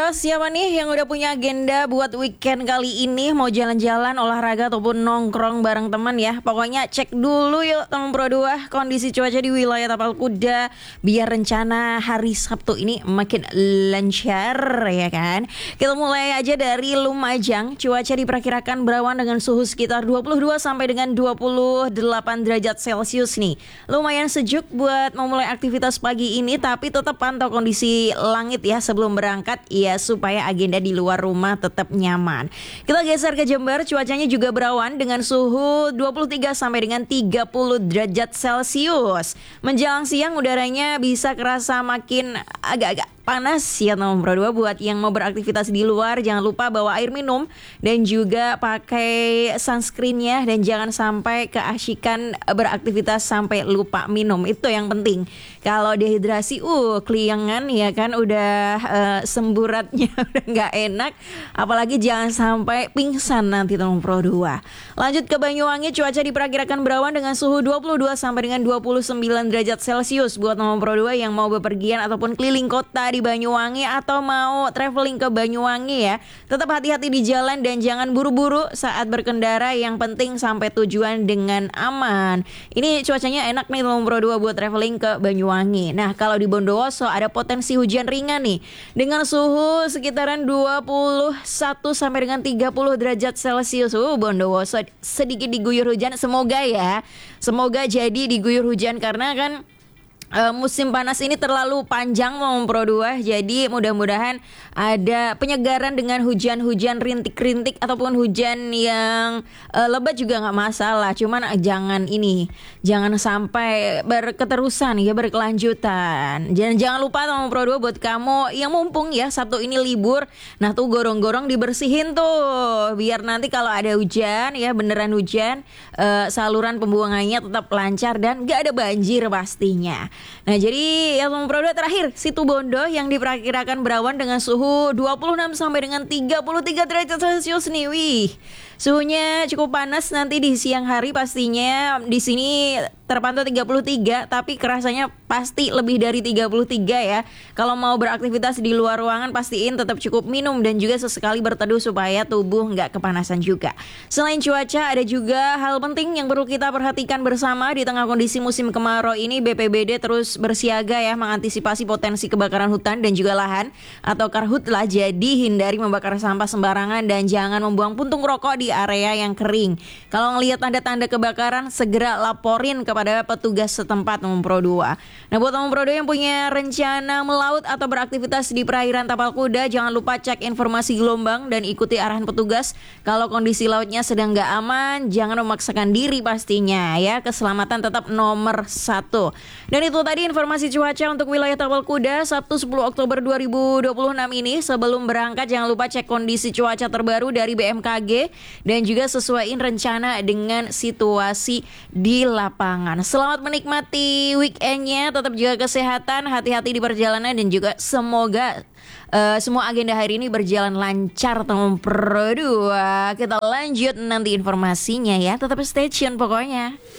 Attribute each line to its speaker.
Speaker 1: siapa nih yang udah punya agenda buat weekend kali ini? Mau jalan-jalan, olahraga, ataupun nongkrong bareng teman ya? Pokoknya cek dulu yuk teman Pro 2 kondisi cuaca di wilayah Tapal Kuda, biar rencana hari Sabtu ini makin lancar ya kan? Kita mulai aja dari Lumajang. Cuaca diperkirakan berawan dengan suhu sekitar 22 sampai dengan 28 derajat Celcius nih. Lumayan sejuk buat memulai aktivitas pagi ini, tapi tetap pantau kondisi langit ya sebelum berangkat ya, supaya agenda di luar rumah tetap nyaman. Kita geser ke Jember, cuacanya juga berawan dengan suhu 23 sampai dengan 30 derajat Celcius. Menjelang siang udaranya bisa kerasa makin agak-agak panas ya teman Pro 2. Buat yang mau beraktivitas di luar, jangan lupa bawa air minum dan juga pakai sunscreennya, dan jangan sampai keasyikan beraktivitas sampai lupa minum. Itu yang penting. Kalau dehidrasi keliangan ya kan, udah semburatnya udah nggak enak, apalagi jangan sampai pingsan nanti teman Pro 2. Lanjut ke Banyuwangi, cuaca diperkirakan berawan dengan suhu 22 sampai dengan 29 derajat Celcius. Buat teman Pro 2 yang mau bepergian ataupun keliling kota di Banyuwangi atau mau traveling ke Banyuwangi ya, tetap hati-hati di jalan dan jangan buru-buru saat berkendara. Yang penting sampai tujuan dengan aman. Ini cuacanya enak nih teman Pro 2 buat traveling ke Banyuwangi. Nah, kalau di Bondowoso ada potensi hujan ringan nih dengan suhu sekitaran 21 sampai dengan 30 derajat Celcius. Bondowoso sedikit diguyur hujan, semoga ya. Semoga jadi diguyur hujan karena kan musim panas ini terlalu panjang Mom Pro 2. Jadi mudah-mudahan ada penyegaran dengan hujan-hujan rintik-rintik ataupun hujan yang lebat juga nggak masalah. Cuman jangan sampai berketerusan ya, berkelanjutan. Jangan lupa Mom Pro 2 buat kamu yang mumpung ya Sabtu ini libur. Nah tuh gorong-gorong dibersihin tuh, biar nanti kalau ada hujan ya, beneran hujan, saluran pembuangannya tetap lancar dan nggak ada banjir pastinya. Nah jadi yang Pro 2 terakhir, Situ Bondo yang diperkirakan berawan dengan suhu 26 sampai dengan 33 derajat Celcius nih. Wih, suhunya cukup panas nanti di siang hari pastinya. Di sini terpantau 33, tapi kerasanya pasti lebih dari 33 ya. Kalau mau beraktivitas di luar ruangan, pastiin tetap cukup minum dan juga sesekali berteduh supaya tubuh nggak kepanasan juga. Selain cuaca, ada juga hal penting yang perlu kita perhatikan bersama di tengah kondisi musim kemarau ini. BPBD terus bersiaga ya, mengantisipasi potensi kebakaran hutan dan juga lahan atau karhutlah. Jadi hindari membakar sampah sembarangan dan jangan membuang puntung rokok di area yang kering. Kalau ngelihat tanda-tanda kebakaran, segera laporin kepada petugas setempat Mom Pro 2. Nah buat Mom Pro 2 yang punya rencana melaut atau beraktivitas di perairan Tapal Kuda, jangan lupa cek informasi gelombang dan ikuti arahan petugas. Kalau kondisi lautnya sedang nggak aman, jangan memaksakan diri pastinya ya. Keselamatan tetap nomor 1. Dan itu tadi informasi cuaca untuk wilayah Tapal Kuda Sabtu 10 Oktober 2026 ini. Sebelum berangkat jangan lupa cek kondisi cuaca terbaru dari BMKG dan juga sesuaiin rencana dengan situasi di lapangan. Selamat menikmati weekendnya, tetap jaga kesehatan, hati-hati di perjalanan dan juga semoga semua agenda hari ini berjalan lancar teman Pro 2. Kita lanjut nanti informasinya ya, tetap stay tune pokoknya.